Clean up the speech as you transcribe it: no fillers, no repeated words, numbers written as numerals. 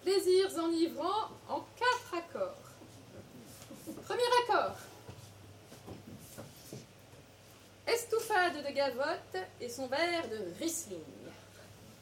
Désirs enivrants en 4 accords. Premier accord. Estouffade de Gavotte et son verre de Riesling.